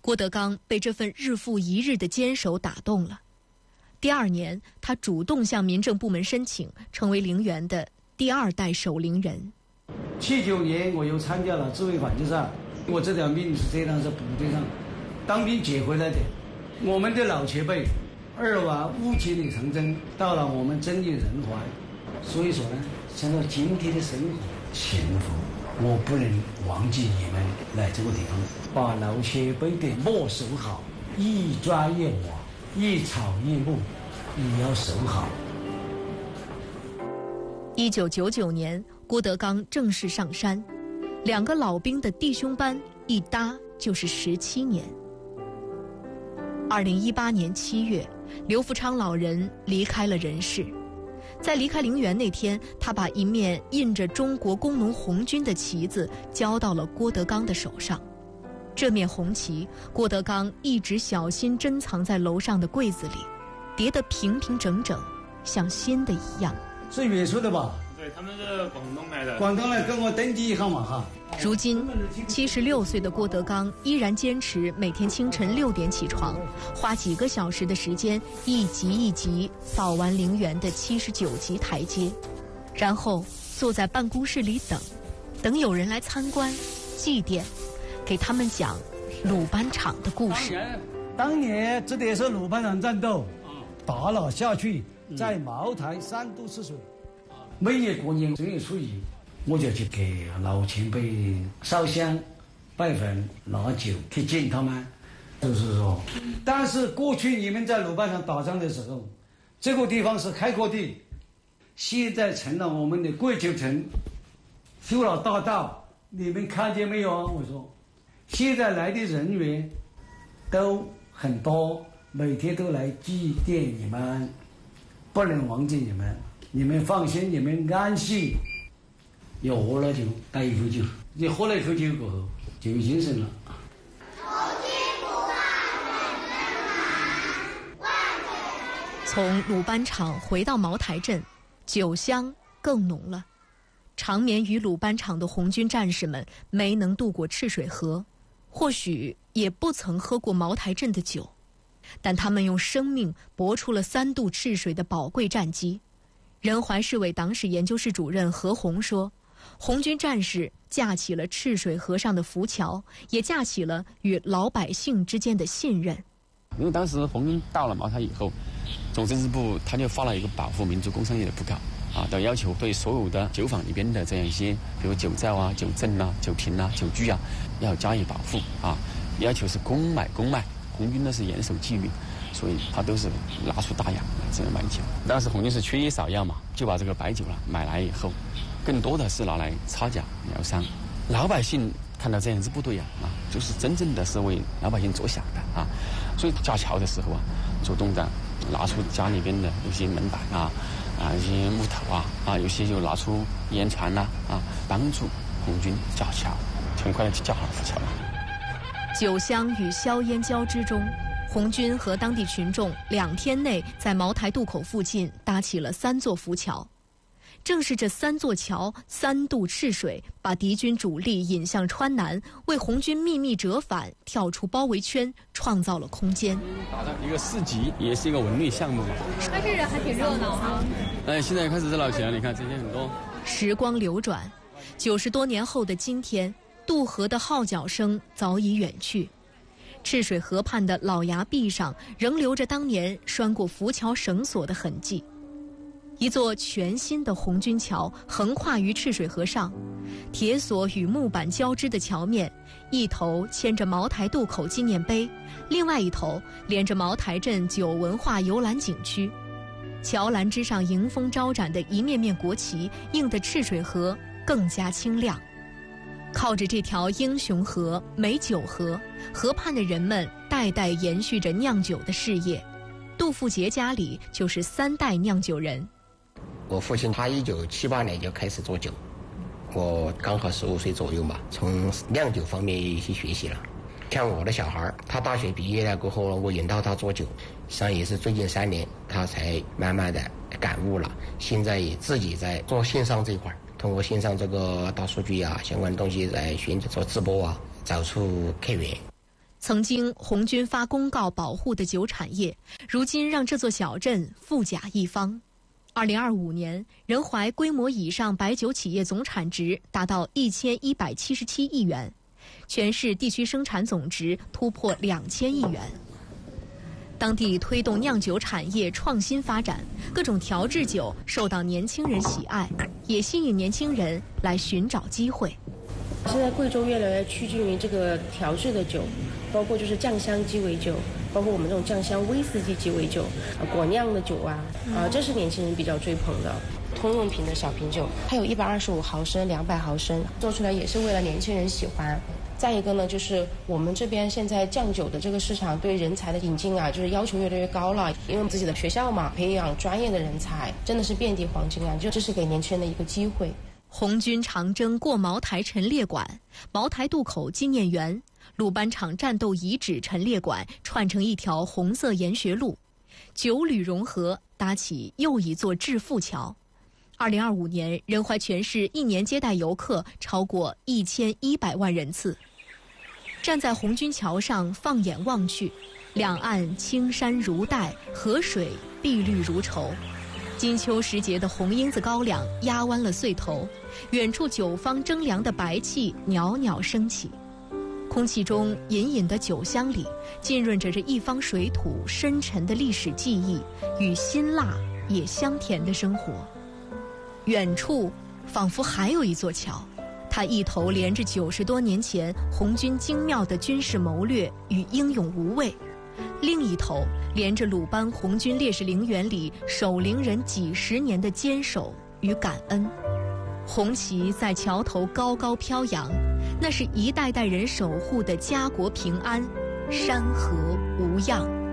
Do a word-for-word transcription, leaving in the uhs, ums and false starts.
郭德纲被这份日复一日的坚守打动了。第二年，他主动向民政部门申请，成为陵园的第二代守陵人。 七九年，我又参加了自卫反击战。我这条命是这样，是部队上当兵捡回来的。我们的老前辈二娃误解里长征，到了我们真理人怀。所以说呢，想到今天的生活幸福，我不能忘记你们来这个地方，把老前辈的木守好，一砖一瓦，一草一木，也要守好。 一九九九年，郭德纲正式上山，两个老兵的弟兄班一搭就是十七年。二零一八年七月，刘福昌老人离开了人世。在离开陵园那天，他把一面印着中国工农红军的旗子交到了郭德纲的手上。这面红旗，郭德纲一直小心珍藏在楼上的柜子里，叠得平平整整，像新的一样。 是原初的吧？ 对，他们是广东来的。 广东来跟我登记一下嘛哈。 如今，七十六岁的郭德纲依然坚持每天清晨六点起床，花几个小时的时间，一级一级扫完陵园的七十九级台阶，然后坐在办公室里等，等有人来参观、祭奠，给他们讲鲁班场的故事。 当年这里是鲁班场战斗，打了下去，在茅台三度赤水。每年过年正月初一，我就去给老前辈烧香、拜坟、拿酒去敬他们。就是说，但是过去你们在鲁班场打仗的时候，这个地方是开阔地，现在成了我们的桂球城，修了大道，你们看见没有啊？我说，现在来的人员都很多，每天都来祭奠你们，不能忘记你们。你们放心，你们安心。要喝了就带一口酒，你喝了一口酒过后就有精神了。 从鲁班场回到茅台镇，酒香更浓了。长眠于鲁班场的红军战士们没能渡过赤水河，或许也不曾喝过茅台镇的酒，但他们用生命搏出了三渡赤水的宝贵战绩。仁怀市委党史研究室主任何红说，红军战士架起了赤水河上的浮桥，也架起了与老百姓之间的信任。 因为当时红军到了茅台以后，总政治部他就发了一个保护民族工商业的布告啊，的要求对所有的酒坊里边的这样一些，比如酒造啊、酒镇啊、酒瓶啊、酒具啊，要加以保护啊，要求是公买公卖。红军呢是严守纪律，所以他都是拿出大洋来这样买酒。当时红军是缺医少药嘛，就把这个白酒了买来以后，更多的是拿来擦脚疗伤。老百姓看到这样子不对呀啊，就是真正的是为老百姓着想的啊，所以架桥的时候啊，主动的拿出家里边的有些门板啊啊一些木头啊啊，有些就拿出烟船呐 啊, 啊，帮助红军架桥，很快的就架好了浮桥了。 酒香与硝烟交织中，红军和当地群众两天内在茅台渡口附近搭起了三座浮桥。正是这三座桥三渡赤水，把敌军主力引向川南，为红军秘密折返、跳出包围圈创造了空间。 打造一个市集，也是一个文旅项目嘛。 还是还挺热闹哈。 哎，现在开始热闹起来，你看这些很多。 时光流转，九十多年后的今天，渡河的号角声早已远去，赤水河畔的老崖壁上仍留着当年拴过浮桥绳索的痕迹。一座全新的红军桥横跨于赤水河上，铁索与木板交织的桥面，一头牵着茅台渡口纪念碑，另外一头连着茅台镇酒文化游览景区。桥栏之上迎风招展的一面面国旗，映得赤水河更加清亮。靠着这条英雄河、美酒河，河畔的人们代代延续着酿酒的事业。杜富杰家里就是三代酿酒人。 我父亲他一九七八年就开始做酒，我刚好十五岁左右嘛，从酿酒方面去学习了。像我的小孩，他大学毕业了过后，我引导他做酒，实际上也是最近三年他才慢慢的感悟了。现在也自己在做线上这一块，通过线上这个大数据啊相关的东西来寻找做直播啊，找出客源。 曾经红军发公告保护的酒产业，如今让这座小镇富甲一方。二零二五年，仁怀规模以上白酒企业总产值达到一千一百七十七亿元，全市地区生产总值突破两千亿元。当地推动酿酒产业创新发展，各种调制酒受到年轻人喜爱，也吸引年轻人来寻找机会。 现在贵州越来越趋近于这个调制的酒，包括就是酱香鸡尾酒，包括我们这种酱香威士忌鸡尾酒、果酿的酒啊，啊，这是年轻人比较追捧的。通用瓶的小瓶酒，它有一百二十五毫升、两百毫升，做出来也是为了年轻人喜欢。再一个呢，就是我们这边现在酱酒的这个市场对人才的引进啊，就是要求越来越高了。因为我们自己的学校嘛，培养专业的人才真的是遍地黄金啊，就这是给年轻人的一个机会。 红军长征过茅台陈列馆、茅台渡口纪念园、鲁班场战斗遗址陈列馆串成一条红色研学路，九旅融合，搭起又一座致富桥。二零二五年，仁怀全市一年接待游客超过一千一百万人次。站在红军桥上，放眼望去，两岸青山如黛，河水碧绿如绸。金秋时节的红缨子高粱压弯了穗头，远处酒坊蒸凉的白气袅袅升起，空气中隐隐的酒香里浸润着这一方水土深沉的历史记忆与辛辣也香甜的生活。远处仿佛还有一座桥，它一头连着九十多年前红军精妙的军事谋略与英勇无畏，另一头连着鲁班红军烈士陵园里守陵人几十年的坚守与感恩。红旗在桥头高高飘扬，那是一代代人守护的家国平安，山河无恙。